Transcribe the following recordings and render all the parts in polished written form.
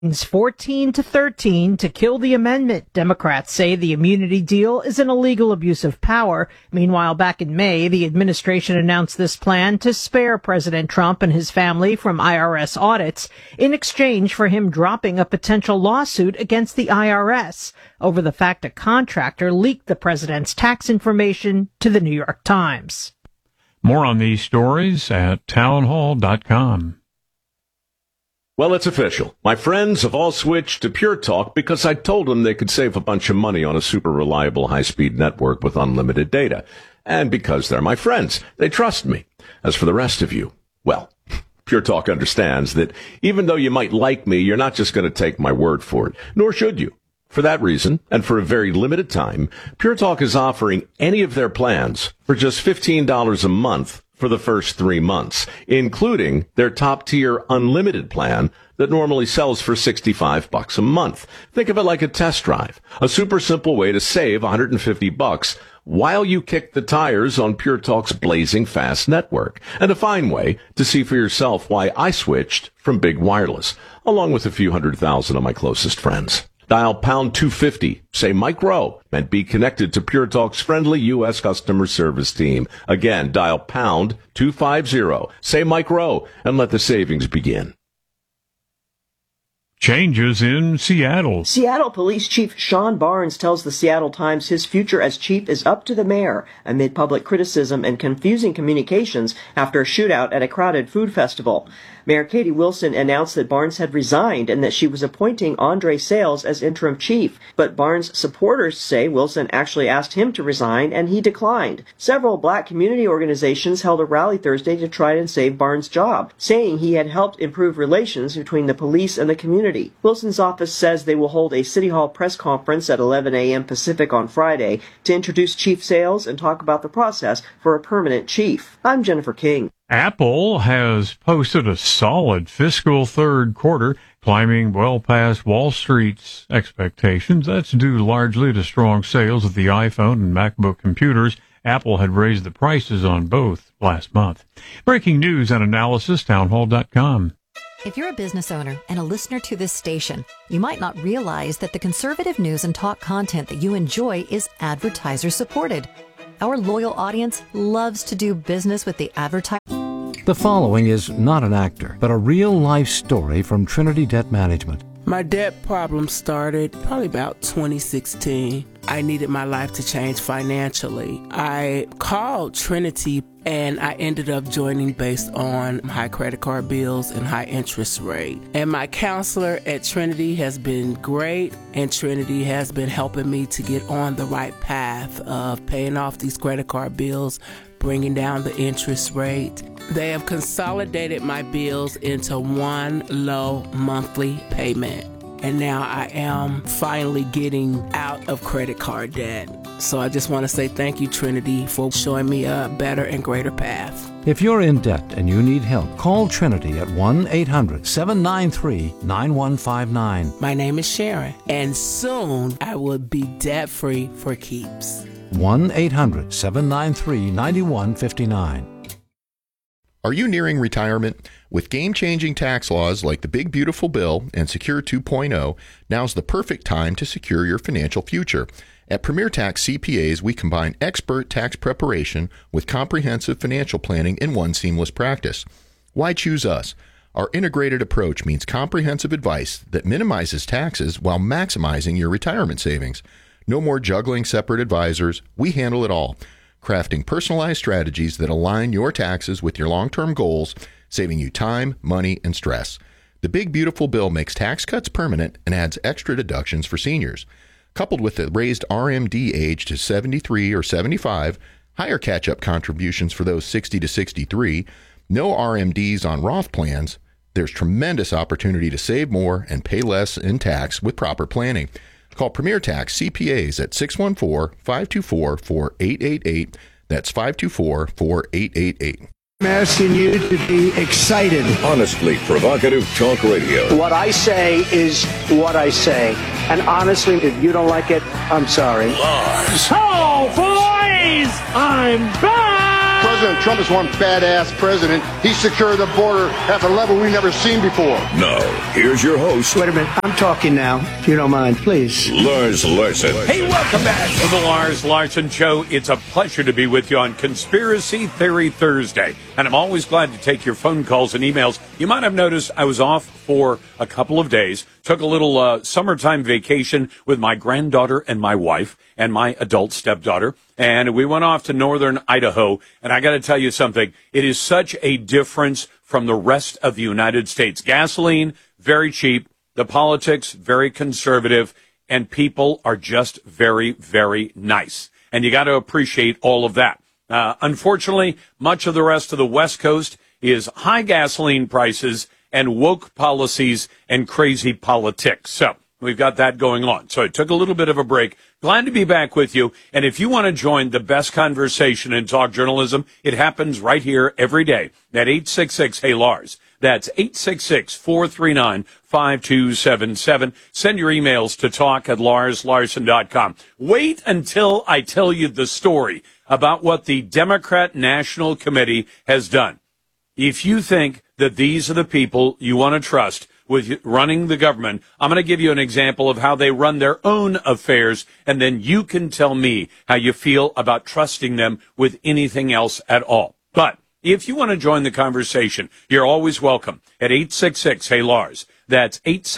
It's 14-13 to kill the amendment. Democrats say the immunity deal is an illegal abuse of power. Meanwhile, back in May, the administration announced this plan to spare President Trump and his family from IRS audits in exchange for him dropping a potential lawsuit against the IRS over the fact a contractor leaked the president's tax information to the New York Times. More on these stories at townhall.com. Well, it's official. My friends have all switched to Pure Talk because I told them they could save a bunch of money on a super reliable high-speed network with unlimited data. And because they're my friends, they trust me. As for the rest of you, well, Pure Talk understands that even though you might like me, you're not just going to take my word for it, nor should you. For that reason, and for a very limited time, Pure Talk is offering any of their plans for just $15 a month for the first 3 months, including their top-tier unlimited plan that normally sells for $65 a month. Think of it like a test drive, a super simple way to save $150 while you kick the tires on Pure Talk's blazing fast network, and a fine way to see for yourself why I switched from big wireless, along with a few 100,000 of my closest friends. Dial pound 250, say Mike Rowe, and be connected to Pure Talk's friendly U.S. customer service team. Again, dial pound 250, say Mike Rowe, and let the savings begin. Changes in Seattle. Seattle Police Chief Sean Barnes tells the Seattle Times his future as chief is up to the mayor amid public criticism and confusing communications after a shootout at a crowded food festival. Mayor Katie Wilson announced that Barnes had resigned and that she was appointing Andre Sales as interim chief. But Barnes' supporters say Wilson actually asked him to resign and he declined. Several black community organizations held a rally Thursday to try and save Barnes' job, saying he had helped improve relations between the police and the community. Wilson's office says they will hold a City Hall press conference at 11 a.m. Pacific on Friday to introduce Chief Sales and talk about the process for a permanent chief. I'm Jennifer King. Apple has posted a solid fiscal third quarter, climbing well past Wall Street's expectations. That's due largely to strong sales of the iPhone and MacBook computers. Apple had raised the prices on both last month. Breaking news and analysis, townhall.com. If you're a business owner and a listener to this station, you might not realize that the conservative news and talk content that you enjoy is advertiser supported. Our loyal audience loves to do business with the advertiser. The following is not an actor, but a real-life story from Trinity Debt Management. My debt problem started probably about 2016. I needed my life to change financially. I called Trinity and I ended up joining based on high credit card bills and high interest rate. And my counselor at Trinity has been great, and Trinity has been helping me to get on the right path of paying off these credit card bills, bringing down the interest rate. They have consolidated my bills into one low monthly payment. And now I am finally getting out of credit card debt. So I just want to say thank you, Trinity, for showing me a better and greater path. If you're in debt and you need help, call Trinity at 1-800-793-9159. My name is Sharon, and soon I will be debt-free for keeps. 1-800-793-9159. Are you nearing retirement? With game-changing tax laws like the Big Beautiful Bill and Secure 2.0, now's the perfect time to secure your financial future. At Premier Tax CPAs, we combine expert tax preparation with comprehensive financial planning in one seamless practice. Why choose us? Our integrated approach means comprehensive advice that minimizes taxes while maximizing your retirement savings. No more juggling separate advisors. We handle it all, crafting personalized strategies that align your taxes with your long-term goals, saving you time, money, and stress. The Big Beautiful Bill makes tax cuts permanent and adds extra deductions for seniors. Coupled with the raised RMD age to 73 or 75, higher catch-up contributions for those 60 to 63, no RMDs on Roth plans, there's tremendous opportunity to save more and pay less in tax with proper planning. Call Premier Tax CPAs at 614-524-4888. That's 524-4888. I'm asking you to be excited. Honestly provocative talk radio. What I say is what I say. And honestly, if you don't like it, I'm sorry. Lars. Oh, boys! I'm back! For President Trump is one badass president. He secured the border at a level we've never seen before. Now, here's your host. Wait a minute. I'm talking now, if you don't mind, please. Lars Larson. Hey, welcome back to the Lars Larson Show. It's a pleasure to be with you on Conspiracy Theory Thursday. And I'm always glad to take your phone calls and emails. You might have noticed I was off for a couple of days. Took a little summertime vacation with my granddaughter and my wife and my adult stepdaughter. And we went off to northern Idaho. And I got to tell you something. It is such a difference from the rest of the United States. Gasoline, very cheap. The politics, very conservative. And people are just very, very nice. And you got to appreciate all of that. Unfortunately, much of the rest of the West Coast is high gasoline prices and woke policies and crazy politics. So we've got that going on. So I took a little bit of a break. Glad to be back with you. And if you want to join the best conversation in talk journalism, it happens right here every day at 866-HEY-LARS. That's 866-439-5277. Send your emails to talk@larslarson.com. Wait until I tell you the story about what the Democrat National Committee has done. If you think that these are the people you want to trust with running the government, I'm going to give you an example of how they run their own affairs, and then you can tell me how you feel about trusting them with anything else at all. But if you want to join the conversation, you're always welcome at 866-HEY-LARS. That's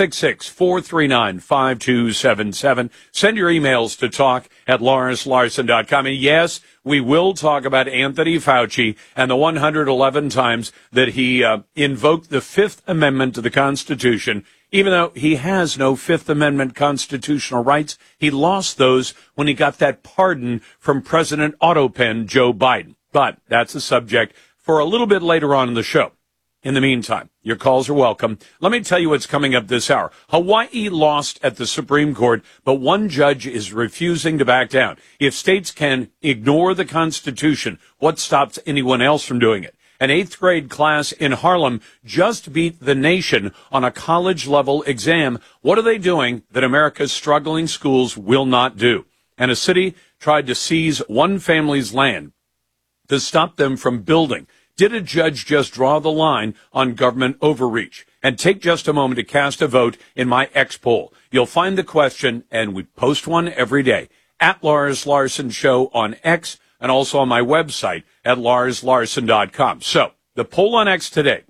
866-439-5277. Send your emails to talk@larslarson.com. And yes, we will talk about Anthony Fauci and the 111 times that he invoked the Fifth Amendment to the Constitution. Even though he has no Fifth Amendment constitutional rights, he lost those when he got that pardon from President Autopen Joe Biden. But that's a subject for a little bit later on in the show. In the meantime, your calls are welcome. Let me tell you what's coming up this hour. Hawaii lost at the Supreme Court, but one judge is refusing to back down. If states can ignore the Constitution, what stops anyone else from doing it? An 8th grade class in Harlem just beat the nation on a college-level exam. What are they doing that America's struggling schools will not do? And a city tried to seize one family's land to stop them from building. Did a judge just draw the line on government overreach? And take just a moment to cast a vote in my X poll. You'll find the question, and we post one every day, at Lars Larson Show on X and also on my website at larslarson.com. So, the poll on X today,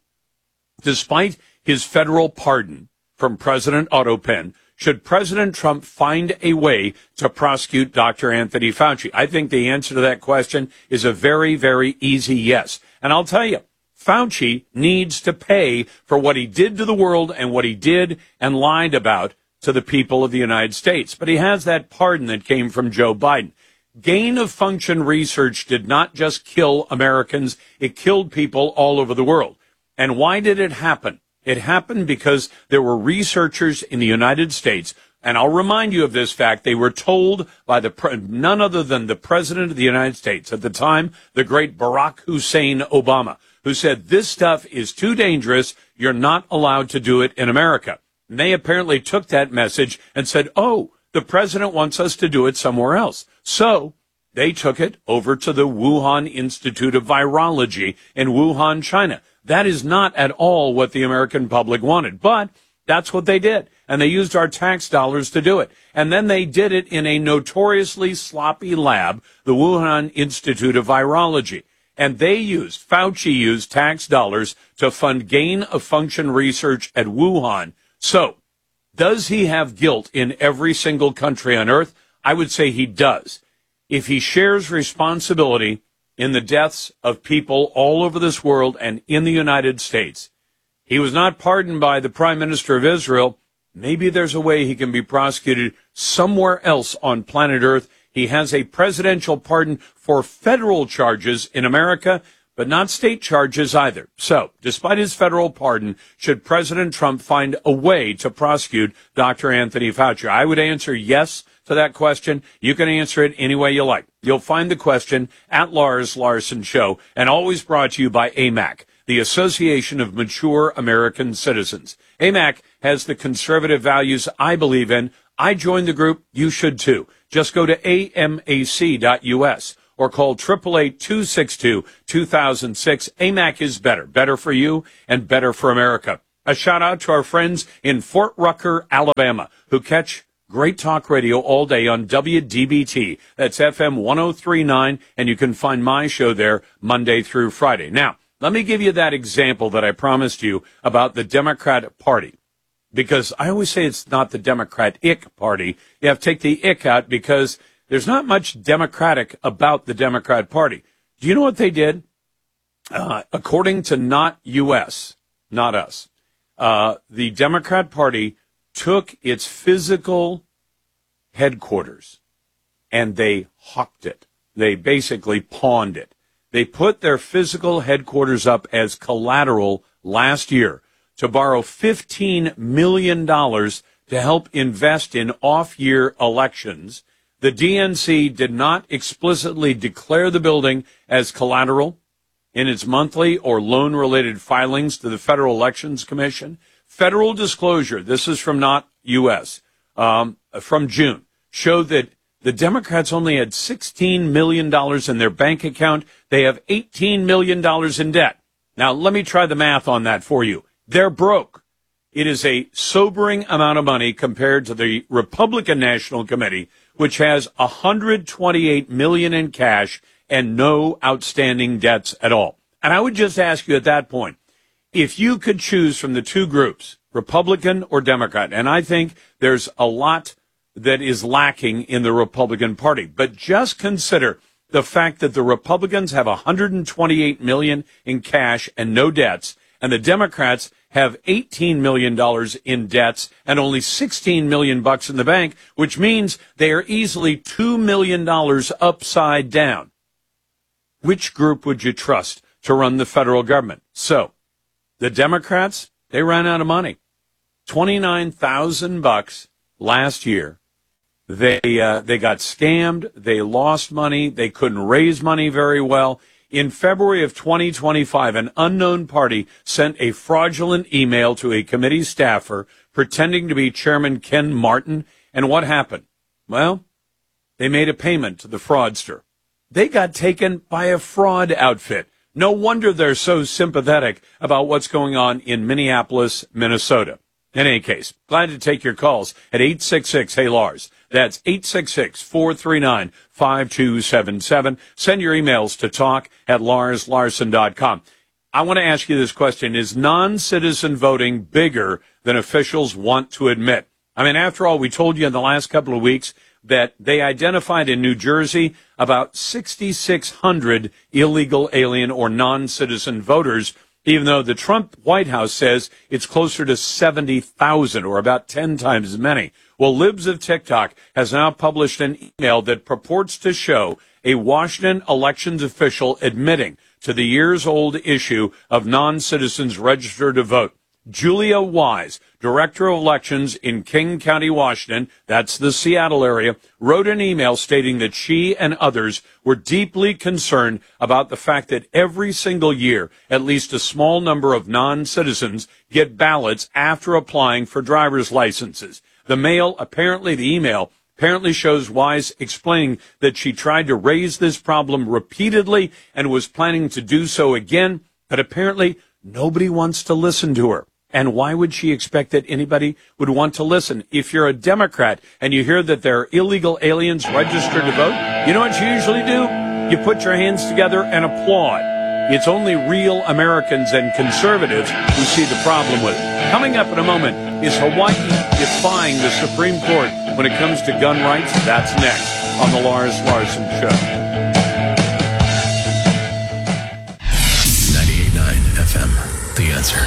despite his federal pardon from President Autopen, should President Trump find a way to prosecute Dr. Anthony Fauci? I think the answer to that question is a very, very easy yes. And I'll tell you, Fauci needs to pay for what he did to the world and what he did and lied about to the people of the United States. But he has that pardon that came from Joe Biden. Gain-of-function research did not just kill Americans, it killed people all over the world. And why did it happen? It happened because there were researchers in the United States, and I'll remind you of this fact, they were told by none other than the President of the United States at the time, the great Barack Hussein Obama, who said, this stuff is too dangerous, you're not allowed to do it in America. And they apparently took that message and said, oh, the President wants us to do it somewhere else. So they took it over to the Wuhan Institute of Virology in Wuhan, China. That is not at all what the American public wanted, but that's what they did. And they used our tax dollars to do it. And then they did it in a notoriously sloppy lab, the Wuhan Institute of Virology. And Fauci used tax dollars to fund gain-of-function research at Wuhan. So, does he have guilt in every single country on earth? I would say he does. If he shares responsibility in the deaths of people all over this world and in the United States. He was not pardoned by the Prime Minister of Israel. Maybe there's a way he can be prosecuted somewhere else on planet Earth. He has a presidential pardon for federal charges in America, but not state charges either. So, despite his federal pardon, should President Trump find a way to prosecute Dr. Anthony Fauci? I would answer yes to that question. You can answer it any way you like. You'll find the question at Lars Larson Show, and always brought to you by AMAC, the Association of Mature American Citizens. AMAC has the conservative values I believe in. I joined the group. You should too. Just go to amac.us or call 888-262-2006. AMAC is better. Better for you and better for America. A shout out to our friends in Fort Rucker, Alabama, who catch great talk radio all day on WDBT. That's FM 1039, and you can find my show there Monday through Friday. Now, let me give you that example that I promised you about the Democrat Party, because I always say it's not the Democratic Party. You have to take the ick out because there's not much democratic about the Democrat Party. Do you know what they did? According to Not US, not us, the Democrat Party took its physical headquarters and they hawked it. They basically pawned it. They put their physical headquarters up as collateral last year to borrow $15 million to help invest in off-year elections. The DNC did not explicitly declare the building as collateral in its monthly or loan-related filings to the Federal Elections Commission. Federal disclosure, this is from Not U.S., from June, showed that the Democrats only had $16 million in their bank account. They have $18 million in debt. Now, let me try the math on that for you. They're broke. It is a sobering amount of money compared to the Republican National Committee, which has $128 million in cash and no outstanding debts at all. And I would just ask you at that point, if you could choose from the two groups, Republican or Democrat, and I think there's a lot that is lacking in the Republican Party, but just consider the fact that the Republicans have $128 million in cash and no debts, and the Democrats have $18 million in debts and only $16 million in the bank, which means they are easily $2 million upside down. Which group would you trust to run the federal government? So, the Democrats, they ran out of money. $29,000 last year. They got scammed. They lost money. They couldn't raise money very well. In February of 2025, an unknown party sent a fraudulent email to a committee staffer pretending to be Chairman Ken Martin. And what happened? Well, they made a payment to the fraudster. They got taken by a fraud outfit. No wonder they're so sympathetic about what's going on in Minneapolis, Minnesota. In any case, glad to take your calls at 866-HEY-LARS. That's 866-439-5277. Send your emails to talk@LarsLarson.com. I want to ask you this question. Is non-citizen voting bigger than officials want to admit? I mean, after all, we told you in the last couple of weeks that they identified in New Jersey about 6,600 illegal alien or non-citizen voters, even though the Trump White House says it's closer to 70,000 or about 10 times as many. Well, Libs of TikTok has now published an email that purports to show a Washington elections official admitting to the years-old issue of non-citizens registered to vote. Julia Wise, Director of Elections in King County, Washington, that's the Seattle area, wrote an email stating that she and others were deeply concerned about the fact that every single year, at least a small number of non-citizens get ballots after applying for driver's licenses. The email apparently shows Wise explaining that she tried to raise this problem repeatedly and was planning to do so again, but apparently nobody wants to listen to her. And why would she expect that anybody would want to listen? If you're a Democrat and you hear that there are illegal aliens registered to vote, you know what you usually do? You put your hands together and applaud. It's only real Americans and conservatives who see the problem with it. Coming up in a moment, is Hawaii defying the Supreme Court when it comes to gun rights? That's next on the Lars Larson Show. 98.9 FM, The Answer.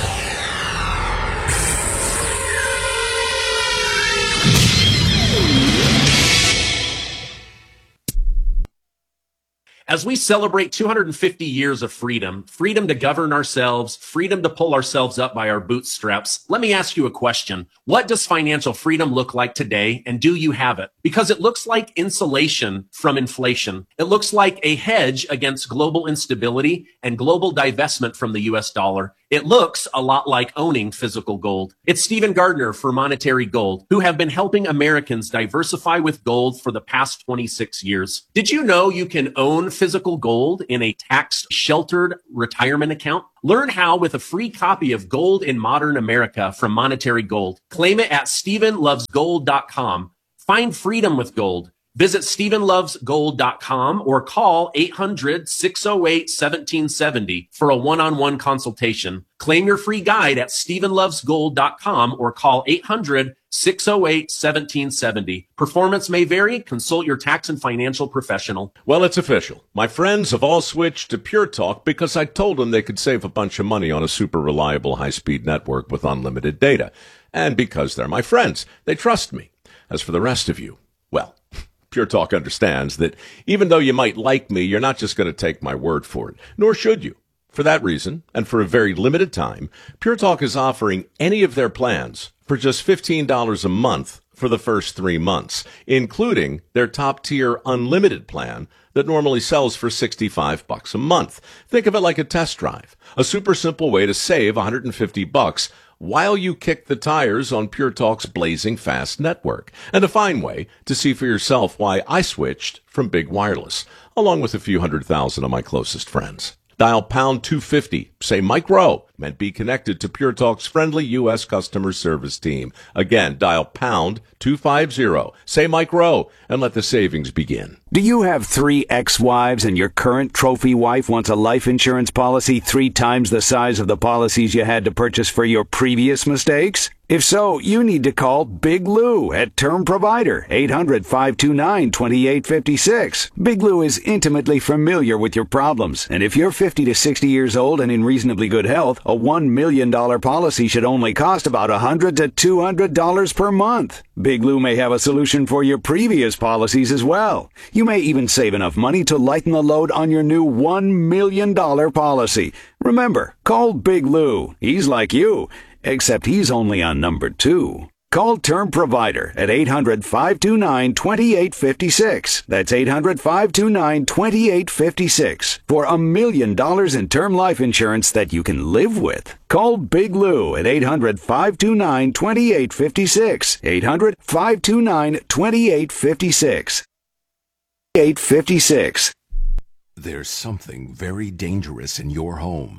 As we celebrate 250 years of freedom to govern ourselves, freedom to pull ourselves up by our bootstraps, let me ask you a question. What does financial freedom look like today, and do you have it? Because it looks like insulation from inflation. It looks like a hedge against global instability and global divestment from the US dollar. It looks a lot like owning physical gold. It's Stephen Gardner for Monetary Gold, who have been helping Americans diversify with gold for the past 26 years. Did you know you can own physical gold in a tax-sheltered retirement account? Learn how with a free copy of Gold in Modern America from Monetary Gold. Claim it at StephenLovesGold.com. Find freedom with gold. Visit StephenLovesGold.com or call 800-608-1770 for a one-on-one consultation. Claim your free guide at StephenLovesGold.com or call 800-608-1770. Performance may vary. Consult your tax and financial professional. Well, it's official. My friends have all switched to Pure Talk because I told them they could save a bunch of money on a super reliable high-speed network with unlimited data. And because they're my friends, they trust me. As for the rest of you, well, Pure Talk understands that even though you might like me, you're not just going to take my word for it, nor should you. For that reason, and for a very limited time, Pure Talk is offering any of their plans for just $15 a month for the first 3 months, including their top-tier unlimited plan that normally sells for $65 a month. Think of it like a test drive, a super simple way to save $150 while you kick the tires on Pure Talk's blazing fast network, and a fine way to see for yourself why I switched from Big Wireless, along with a few 100,000 of my closest friends. Dial pound 250, say Mike Rowe, and be connected to Pure Talk's friendly U.S. customer service team. Again, dial pound 250, say Mike Rowe, and let the savings begin. Do you have 3 ex-wives and your current trophy wife wants a life insurance policy 3 times the size of the policies you had to purchase for your previous mistakes? If so, you need to call Big Lou at Term Provider, 800-529-2856. Big Lou is intimately familiar with your problems, and if you're 50 to 60 years old and in reasonably good health, a $1 million policy should only cost about $100 to $200 per month. Big Lou may have a solution for your previous policies as well. You may even save enough money to lighten the load on your new $1 million policy. Remember, call Big Lou. He's like you, except he's only on number 2. Call Term Provider at 800-529-2856. That's 800-529-2856 for $1 million in term life insurance that you can live with. Call Big Lou at 800-529-2856. 800-529-2856. 856. There's something very dangerous in your home.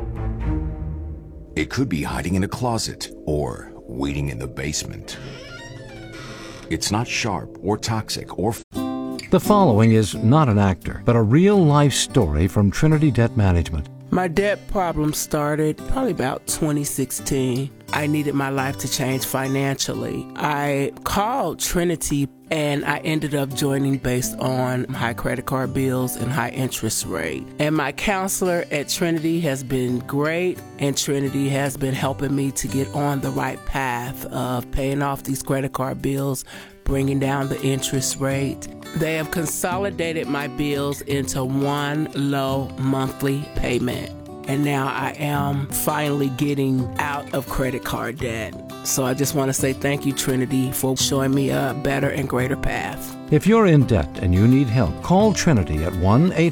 It could be hiding in a closet or waiting in the basement. It's not sharp or toxic or... The following is not an actor, but a real-life story from Trinity Debt Management. My debt problem started probably about 2016. I needed my life to change financially. I called Trinity and I ended up joining based on high credit card bills and high interest rate. And my counselor at Trinity has been great, and Trinity has been helping me to get on the right path of paying off these credit card bills, bringing down the interest rate. They have consolidated my bills into one low monthly payment. And now I am finally getting out of credit card debt. So I just want to say thank you, Trinity, for showing me a better and greater path. If you're in debt and you need help, call Trinity at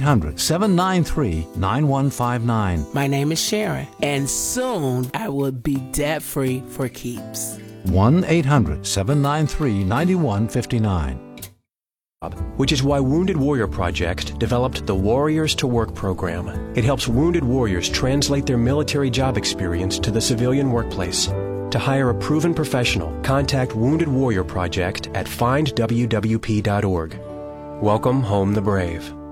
1-800-793-9159. My name is Sharon, and soon I will be debt-free for keeps. 1-800-793-9159. Which is why Wounded Warrior Project developed the Warriors to Work program. It helps wounded warriors translate their military job experience to the civilian workplace. To hire a proven professional, contact Wounded Warrior Project at findwwp.org. Welcome home the brave.